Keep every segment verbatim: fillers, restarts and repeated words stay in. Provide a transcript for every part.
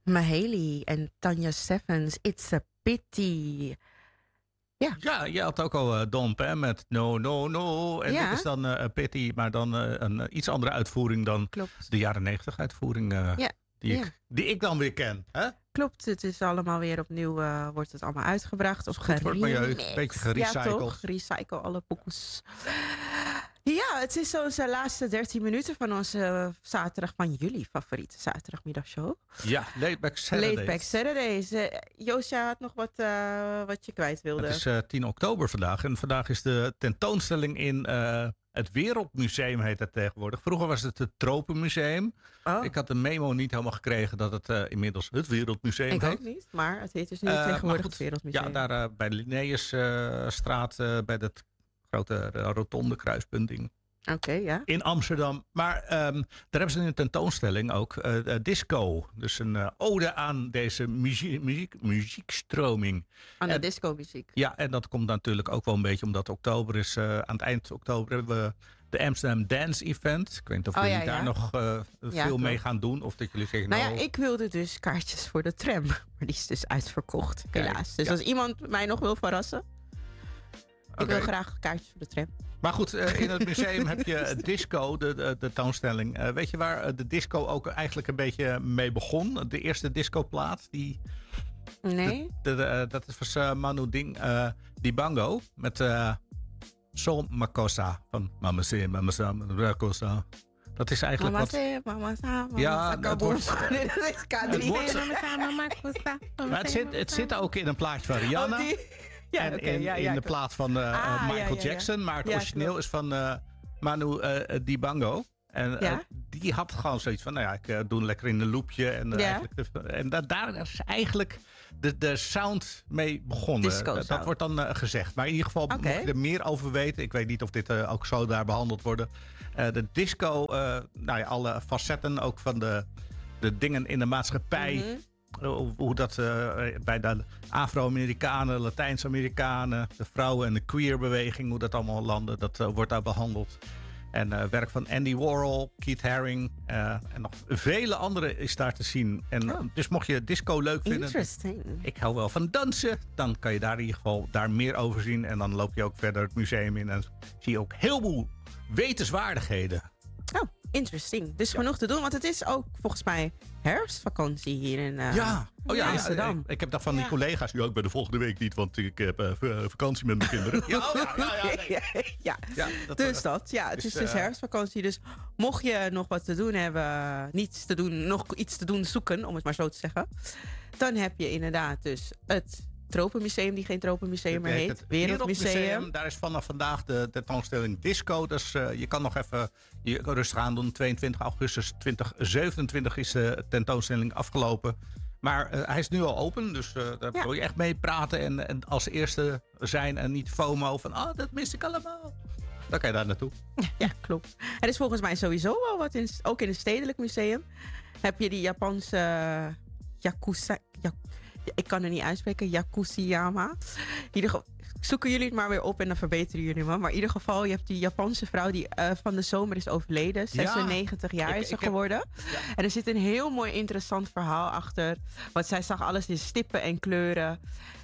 Mahaley en Tanya Stephens, It's a Pity. Ja, ja je had ook al uh, Don Pam met No, No, No. En ja. dit is dan uh, a Pity, maar dan uh, een uh, iets andere uitvoering dan Klopt. de jaren negentig uitvoering uh, ja. die, ja. ik, die ik dan weer ken. Hè? Klopt, het is allemaal weer opnieuw, uh, wordt het allemaal uitgebracht. Of goed voor het milieu, een beetje gerecycled. Ja, toch? Recycle alle pokoes. Ja, het is onze laatste dertien minuten van onze zaterdag, van jullie favoriete zaterdagmiddagshow. Ja, Late Back Saturdays. Late Back Saturdays. Uh, Joost, jij had nog wat, uh, wat je kwijt wilde. Het is uh, tien oktober vandaag en vandaag is de tentoonstelling in uh, het Wereldmuseum, heet het tegenwoordig. Vroeger was het het Tropenmuseum. Oh. Ik had de memo niet helemaal gekregen dat het uh, inmiddels het Wereldmuseum ik heet. Ik ook niet, maar het heet dus nu uh, tegenwoordig goed, het Wereldmuseum. Ja, daar uh, bij de Linnaeusstraat, uh, bij dat grote uh, rotonde kruispunting. Oké, okay, ja. In Amsterdam. Maar um, daar hebben ze in een tentoonstelling ook uh, uh, disco. Dus een uh, ode aan deze muziek, muziek, muziekstroming. Aan de disco-muziek. Ja, en dat komt natuurlijk ook wel een beetje omdat oktober is. Uh, aan het eind oktober hebben we de Amsterdam Dance Event. Ik weet niet of oh, jullie ja, ja. daar nog uh, ja, veel mee gaan doen. Of dat jullie zeggen, nou, nou ja, ik wilde dus kaartjes voor de tram. Maar die is dus uitverkocht, Kijk, helaas. Dus ja. als iemand mij nog wil verrassen. Okay. Ik wil graag kaartjes voor de tram. Maar goed, uh, in het museum heb je disco, de, de, de toonstelling. Uh, weet je waar de disco ook eigenlijk een beetje mee begon? De eerste discoplaat, die... Nee. De, de, de, dat was uh, Manu Ding, uh, Dibango met uh, Sol Makossa van Mama Se, Mama Sa, Makossa. Dat is eigenlijk mama wat... Se, mama Sa, Mama ja, Sa, het wordt... nee, dat is K drie. Het, wordt... Mama Sa, Mama Kossa. Maar het, zit, het zit ook in een plaatje van Rihanna. Oh, die... Ja, en okay, in, ja, in ja, de plaat van uh, ah, Michael ja, ja, ja. Jackson. Maar het ja, origineel klopt. is van uh, Manu uh, Dibango. En uh, ja? die had gewoon zoiets van, nou ja, ik uh, doe lekker in een loopje. En, uh, ja? eigenlijk, en da daar is eigenlijk de, de sound mee begonnen. Disco dat sound. wordt dan uh, gezegd. Maar in ieder geval okay. moet je er meer over weten. Ik weet niet of dit uh, ook zo daar behandeld wordt. Uh, de disco, uh, nou ja, alle facetten ook van de, de dingen in de maatschappij... Mm-hmm. Hoe dat uh, bij de Afro-Amerikanen, Latijns-Amerikanen, de vrouwen en de queerbeweging, hoe dat allemaal landen, dat uh, wordt daar behandeld. En uh, werk van Andy Warhol, Keith Haring uh, en nog vele anderen is daar te zien. En, oh. Dus mocht je disco leuk vinden, Interesting. ik hou wel van dansen, dan kan je daar in ieder geval daar meer over zien. En dan loop je ook verder het museum in en zie je ook heel veel wetenswaardigheden. Oh, interesting. Dus ja. genoeg te doen, want het is ook volgens mij herfstvakantie hier in uh, ja. Oh, ja, Amsterdam. Ja, ik, ik heb dat van ja. die collega's. Ja, ik ben de volgende week niet, want ik heb uh, vakantie met mijn kinderen. Ja, oh, ja, ja, ja, nee. ja. ja dat, dus dat. Ja, het dus, is dus uh, herfstvakantie. Dus mocht je nog wat te doen hebben, niets te doen, nog iets te doen zoeken, om het maar zo te zeggen. Dan heb je inderdaad dus het Tropenmuseum, die geen Tropenmuseum meer heet. Het Wereldmuseum. Wereldmuseum. Daar is vanaf vandaag de tentoonstelling Disco. Dus uh, je kan nog even je rustig aan doen. tweeëntwintig augustus tweeduizend zevenentwintig is de tentoonstelling afgelopen. Maar uh, hij is nu al open, dus uh, daar ja. wil je echt mee praten. En, en als eerste zijn en niet FOMO van, ah, oh, dat mis ik allemaal. Dan kan je daar naartoe. Ja, klopt. Er is volgens mij sowieso wel wat, in, ook in het Stedelijk Museum. Heb je die Japanse uh, Yakuza... Jak, ik kan het niet uitspreken, Yakusiyama. Ieder geval, zoeken jullie het maar weer op en dan verbeteren jullie me. Maar in ieder geval, je hebt die Japanse vrouw die uh, van de zomer is overleden. zesennegentig ja, jaar ik, is ze geworden. Heb, ja. En er zit een heel mooi interessant verhaal achter. Want zij zag alles in stippen en kleuren.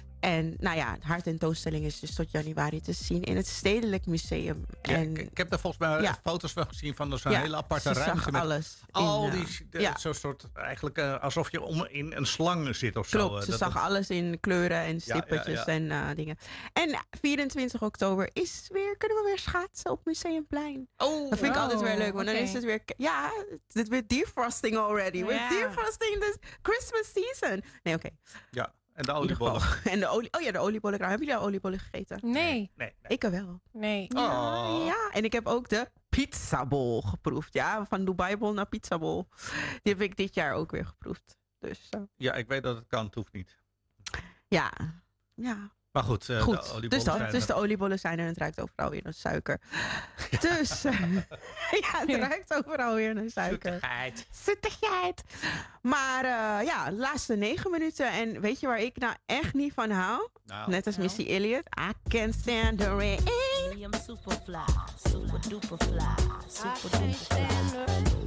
En nou ja, haar tentoonstelling is dus tot januari te zien in het Stedelijk Museum. Ja, en, ik, ik heb daar volgens mij ja. foto's van gezien van zo'n ja, hele aparte ruimte. Zag met alles al in, die, de, ja. zo'n soort, eigenlijk uh, alsof je om in een slang zit of Klopt, zo. ze dat, zag dat... alles in kleuren en stippertjes ja, ja, ja. en uh, dingen. En vierentwintig oktober is weer, kunnen we weer schaatsen op Museumplein. Oh, dat vind ik oh, altijd weer leuk, want okay. dan is het weer, ja, het is weer defrosting already. Ja. We're defrosting this Christmas season. Nee, oké. Okay. Ja. En de oliebollen. En de olie, oh ja, de oliebollen. Hebben jullie al oliebollen gegeten? Nee. nee, nee. Ik wel. Nee. Ja, oh. ja, en ik heb ook de pizzabol geproefd. Ja, van Dubai-bol naar pizzabol. Die heb ik dit jaar ook weer geproefd. Dus, uh. Ja, ik weet dat het kan, het hoeft niet. Ja, ja. Maar goed, uh, goed. de oliebollen dus, dat, zijn dus er. de oliebollen zijn er en het ruikt overal weer naar suiker. Ja. Dus, uh, ja, het ruikt overal weer naar suiker. Zoetigheid. Zoetigheid. Maar uh, ja, de laatste negen minuten. En weet je waar ik nou echt niet van hou? Nou, Net als nou. Missy Elliott. I can't stand the rain. I'm super fly, super duper fly, super duper fly.